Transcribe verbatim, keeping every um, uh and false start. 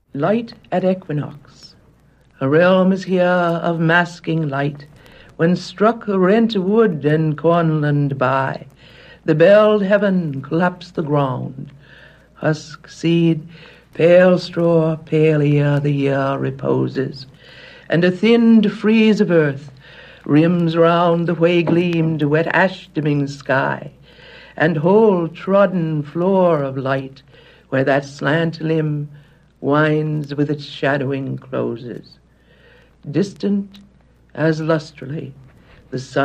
Light at equinox. A realm is here of masking light. When struck a rent wood and cornland by, the belled heaven claps the ground. Husk seed, pale straw, pale ear, the year reposes, and a thinned frieze of earth rims round the whey gleamed wet ash-dimming sky, and whole trodden floor of light where that slant limb winds with its shadowing closes. Distant as lustrily, the sun